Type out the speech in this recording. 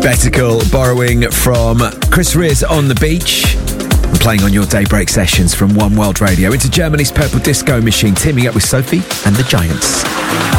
Betical borrowing from Chris Rizz on the Beach. And playing on your Daybreak sessions from One World Radio into Germany's Purple Disco Machine, teaming up with Sophie and the Giants.